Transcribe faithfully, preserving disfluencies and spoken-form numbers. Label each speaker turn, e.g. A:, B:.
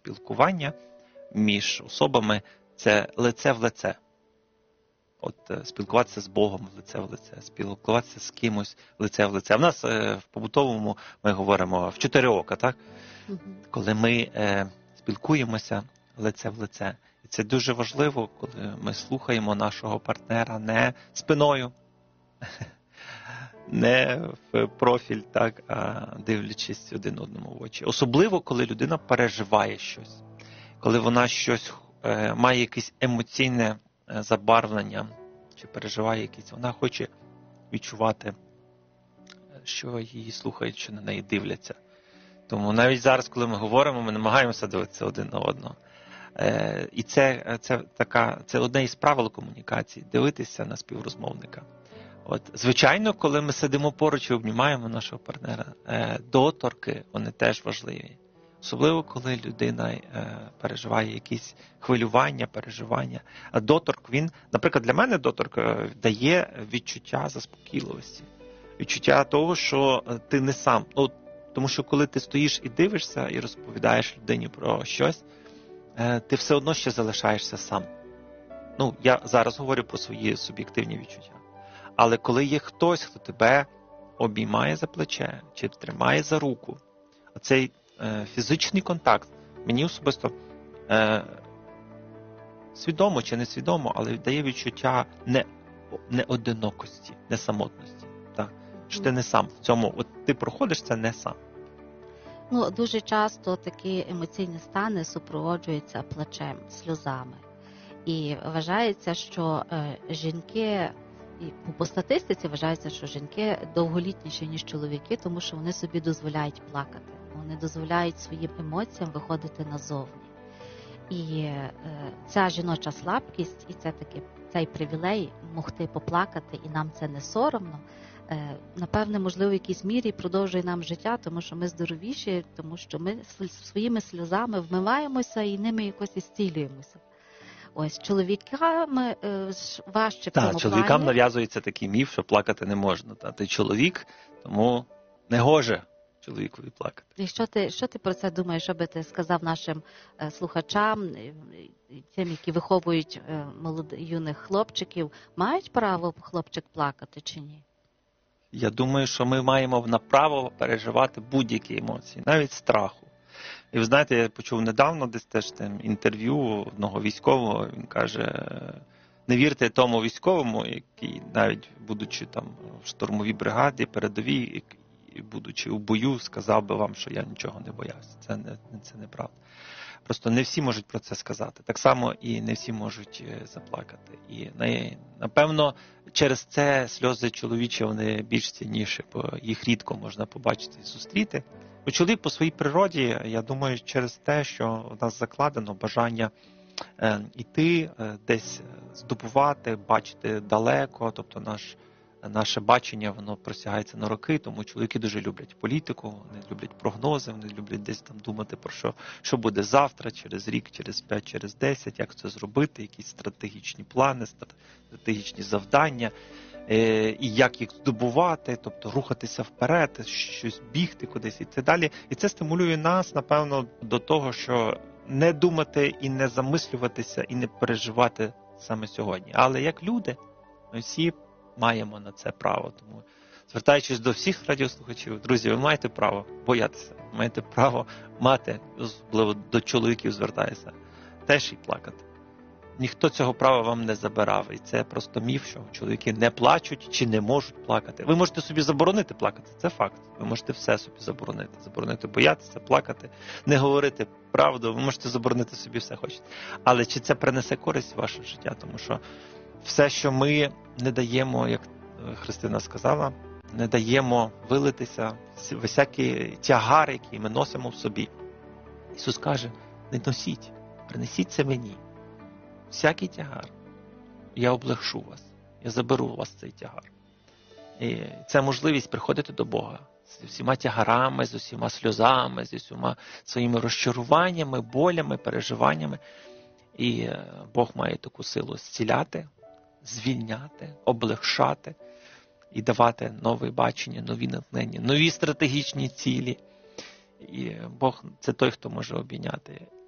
A: спілкування між особами – це лице в лице. От е, спілкуватися з Богом лице в лице, спілкуватися з кимось лице в лице. В нас е, в побутовому ми говоримо в чотири ока, так?
B: Мгм.
A: Коли ми е, спілкуємося лице в лице. І це дуже важливо, коли ми слухаємо нашого партнера не спиною, не в профіль, так, а дивлячись один одному в очі. Особливо, коли людина переживає щось, коли вона щось е, має якесь емоційне е, забарвлення, чи переживає якісь, вона хоче відчувати, що її слухають, що на неї дивляться. Тому навіть зараз, коли ми говоримо, ми намагаємося дивитися один на одного. Е, і це, це, така, це одне із правил комунікації – дивитися на співрозмовника. От, звичайно, коли ми сидимо поруч і обнімаємо нашого партнера, е, доторки, вони теж важливі. Особливо, коли людина е, переживає якісь хвилювання, переживання. А доторк, він, наприклад, для мене доторк е, дає відчуття заспокійливості. Відчуття того, що ти не сам. Ну, тому що коли ти стоїш і дивишся, і розповідаєш людині про щось, е, ти все одно ще залишаєшся сам. Ну, я зараз говорю про свої суб'єктивні відчуття. Але коли є хтось, хто тебе обіймає за плече, чи тримає за руку, оцей е, фізичний контакт, мені особисто е, свідомо чи не свідомо, але дає відчуття не, не одинокості, не самотності. Так? Що ти не сам в цьому, от ти проходиш це не сам.
B: Ну, дуже часто такі емоційні стани супроводжуються плачем, сльозами. І вважається, що е, жінки, і по статистиці вважається, що жінки довголітніші, ніж чоловіки, тому що вони собі дозволяють плакати. Вони дозволяють своїм емоціям виходити назовні. І е, ця жіноча слабкість, і це таки цей привілей могти поплакати, і нам це не соромно, е, напевне, можливо, в якійсь мірі продовжує нам життя, тому що ми здоровіші, тому що ми своїми сльозами вмиваємося і ними якось ісцілюємося. Ось, чоловікам е, важче в цьому
A: Так, чоловікам
B: плані.
A: нав'язується такий міф, що плакати не можна. Та ти чоловік, тому не гоже чоловікові плакати.
B: І що ти, що ти про це думаєш, що би ти сказав нашим е, слухачам, е, тим, які виховують е, молодих, юних хлопчиків, мають право хлопчик плакати чи ні?
A: Я думаю, що ми маємо на право переживати будь-які емоції, навіть страху. І ви знаєте, я почув недавно десь теж там інтерв'ю одного військового, він каже, не вірте тому військовому, який навіть будучи там в штурмовій бригаді, передовій, і будучи у бою, сказав би вам, що я нічого не боявся. Це не, це неправда. Просто не всі можуть про це сказати. Так само і не всі можуть заплакати. І напевно через це сльози чоловічі, вони більш цінніші, бо їх рідко можна побачити і зустріти. Бо чоловік по своїй природі, я думаю, через те, що у нас закладено бажання е, йти, е, десь здобувати, бачити далеко, тобто наш, наше бачення, воно просягається на роки, тому чоловіки дуже люблять політику, вони люблять прогнози, вони люблять десь там думати про що, що буде завтра, через рік, через п'ять, через десять, як це зробити, якісь стратегічні плани, стратегічні завдання. І як їх здобувати, тобто рухатися вперед, щось бігти кудись і так далі. І це стимулює нас, напевно, до того, що не думати і не замислюватися, і не переживати саме сьогодні. Але як люди, ми всі маємо на це право. Тому, звертаючись до всіх радіослухачів, друзі, ви маєте право боятися, маєте право мати, особливо до чоловіків звертаюся, теж і плакати. Ніхто цього права вам не забирав. І це просто міф, що чоловіки не плачуть чи не можуть плакати. Ви можете собі заборонити плакати, це факт. Ви можете все собі заборонити. Заборонити боятися, плакати, не говорити правду. Ви можете заборонити собі все хочете. Але чи це принесе користь в ваше життя? Тому що все, що ми не даємо, як Христина сказала, не даємо вилитися, всякий тягар, який ми носимо в собі. Ісус каже, не носіть, принесіть це мені. Всякий тягар, я облегшу вас, я заберу у вас цей тягар. І це можливість приходити до Бога з усіма тягарами, з усіма сльозами, з усіма своїми розчаруваннями, болями, переживаннями. І Бог має таку силу зціляти, звільняти, облегшати і давати нове бачення, нові натхнення, нові стратегічні цілі. І Бог – це той, хто може обійняти.